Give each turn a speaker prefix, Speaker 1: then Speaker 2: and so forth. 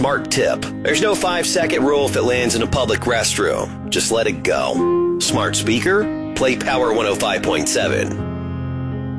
Speaker 1: smart tip. There's no 5-second rule if it lands in a public restroom. Just let it go. Smart speaker? Play Power 105.7.